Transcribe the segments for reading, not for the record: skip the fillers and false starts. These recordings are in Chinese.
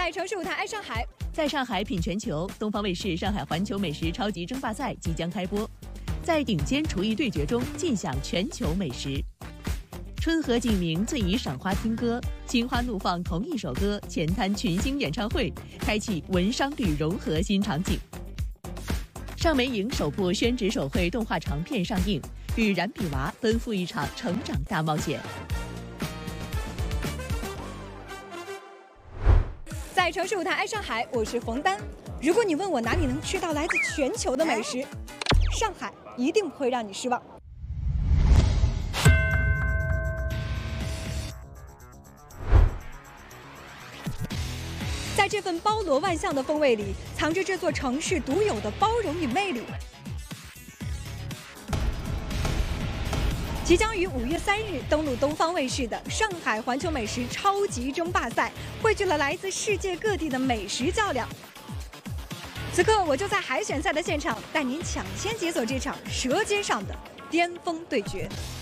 在城市舞台爱上海， 在上海品全球，东方卫视上海环球美食超级争霸赛即将开播，在顶尖厨艺对决中尽享全球美食。春和景明最宜赏花听歌，心花怒放同一首歌，前滩群星演唱会，开启文商旅融合新场景。尚美影首部宣纸手绘动画长片上映，与冉比娃奔赴一场成长大冒险。 在城市舞台爱上海，我是冯丹。如果你问我哪里能吃到来自全球的美食，上海一定不会让你失望。在这份包罗万象的风味里，藏着这座城市独有的包容与魅力。即将于5月3日登陆东方卫视的上海环球美食超级争霸赛，汇聚了来自世界各地的美食较量。此刻，我就在海选赛的现场，带您抢先解锁这场舌尖上的巅峰对决。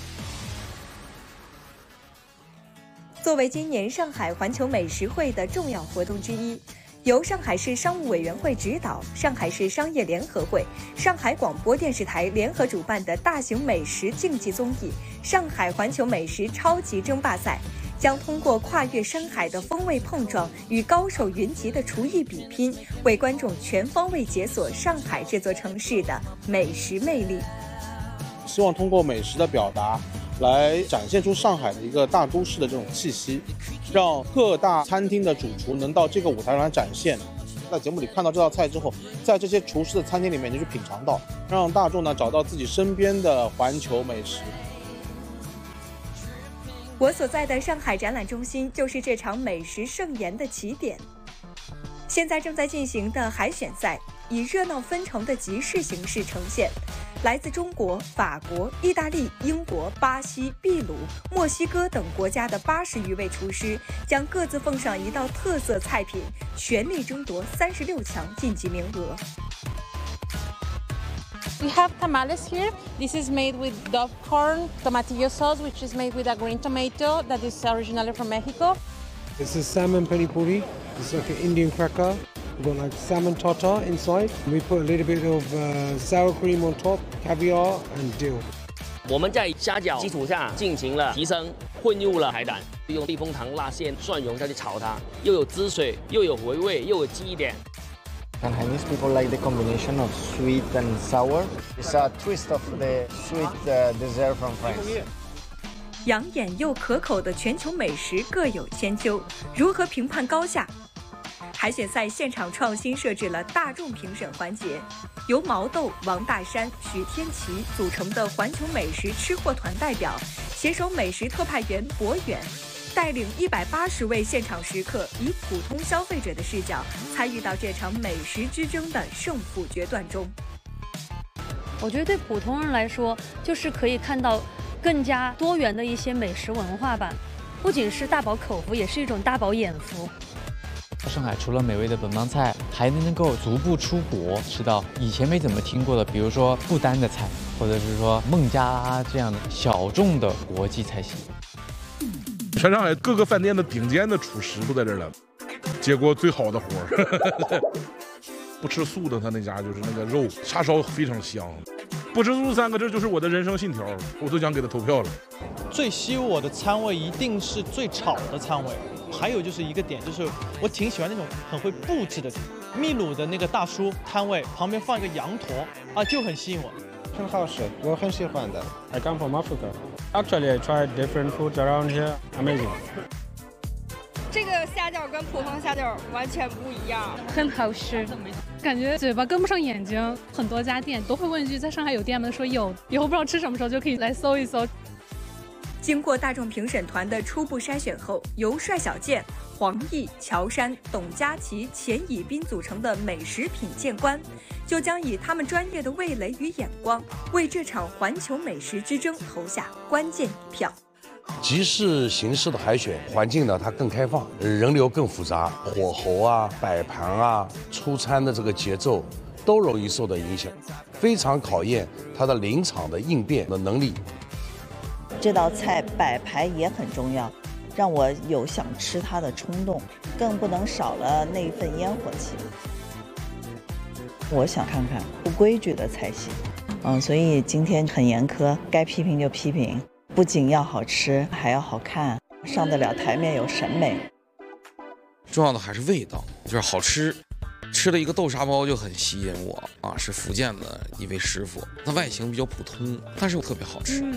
作为今年上海环球美食会的重要活动之一，由上海市商务委员会指导、上海市商业联合会、上海广播电视台联合主办的大型美食竞技综艺《上海环球美食超级争霸赛》，将通过跨越山海的风味碰撞与高手云集的厨艺比拼，为观众全方位解锁上海这座城市的美食魅力。 希望通过美食的表达，来展现出上海的一个大都市的这种气息，让各大餐厅的主厨能到这个舞台上来展现。在节目里看到这道菜之后，在这些厨师的餐厅里面就去品尝到，让大众呢找到自己身边的环球美食。 我所在的上海展览中心就是这场美食盛宴的起点。现在正在进行的海选赛以热闹纷呈的集市形式呈现。来自中国、法国、意大利、英国、巴西、秘鲁、墨西哥等国家的80余位厨师，将各自奉上一道特色菜品，全力争夺36强晋级名额。 We have tamales here. This is made with dove corn, tomatillo sauce, which is made with a green tomato that is originally from Mexico. This is salmon pani puri. It's like an Indian cracker. We've got like salmon tartar inside. We put a little bit of sour cream on top, caviar and dill. 我们在虾饺基础下进行了提升，混入了海胆，用避风塘、辣线、蒜蓉下去炒它，又有汁水，又有回味，又有记忆点。 Chinese people like the combination of sweet and sour. It's a twist of the sweet dessert from France. 养眼又可口的全球美食各有千秋，如何评判高下？海选赛现场创新设置了大众评审环节，由毛豆、王大山、许天琪组成的环球美食吃货团代表，携手美食特派员博远，带领180位现场食客，以普通消费者的视角参与到这场美食之争的胜负决断中。 我觉得对普通人来说，就是可以看到更加多元的一些美食文化吧，不仅是大饱口福，也是一种大饱眼福。 上海除了美味的本帮菜，还能够逐步出国，吃到以前没怎么听过的，比如说不丹的菜，或者是说孟加拉这样的小众的国际菜系。 全上海各个饭店的顶尖的厨师都在这儿了，接过最好的活儿。不吃素的，他那家就是那个肉叉烧非常香。不吃素3个字就是我的人生信条，我都想给他投票了。 最吸引我的餐位一定是最炒的餐位，还有就是一个点，就是我挺喜欢那种很会布置的。秘鲁的那个大叔摊位旁边放一个羊驼啊，就很吸引我。 很好吃，我很喜欢的。I come from Africa. Actually, I tried different foods around here. Amazing. 这个虾饺跟普通虾饺完全不一样， 很好吃，感觉嘴巴跟不上眼睛。很多家店都会问一句，在上海有店吗？说有，以后不知道吃什么时候就可以来搜一搜。 经过大众评审团的初步筛选后，由帅小健、黄奕、乔杉、董佳琪、钱以斌组成的美食品鉴官，就将以他们专业的味蕾与眼光，为这场环球美食之争投下关键一票。 集市形式的海选环境呢，它更开放，人流更复杂，火候啊、摆盘啊、出餐的这个节奏都容易受到影响，非常考验它的临场的应变的能力。 这道菜摆盘也很重要， 让我有想吃它的冲动，更不能少了那份烟火气。我想看看不规矩的菜系，所以今天很严苛，该批评就批评，不仅要好吃，还要好看，上得了台面，有审美。 重要的还是味道，就是好吃。吃了一个豆沙包就很吸引我啊，是福建的一位师傅，它外形比较普通，但是特别好吃。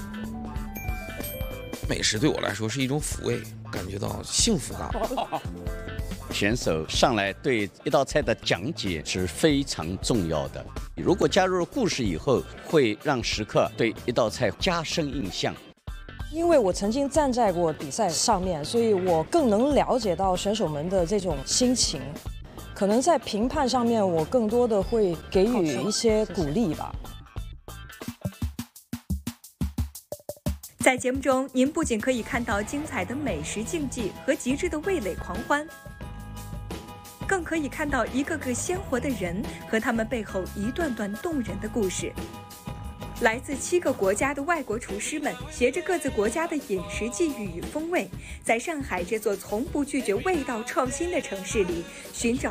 美食对我来说是一种抚慰，感觉到幸福感。 选手上来对一道菜的讲解是非常重要的，如果加入了故事以后，会让食客对一道菜加深印象。 因为我曾经站在过比赛上面，所以我更能了解到选手们的这种心情。可能在评判上面，我更多的会给予一些鼓励吧。 在节目中，您不仅可以看到精彩的美食竞技和极致的味蕾狂欢，更可以看到一个个鲜活的人和他们背后一段段动人的故事。来自7个国家的外国厨师们，携着各自国家的饮食际遇与风味，在上海这座从不拒绝味道创新的城市里，寻找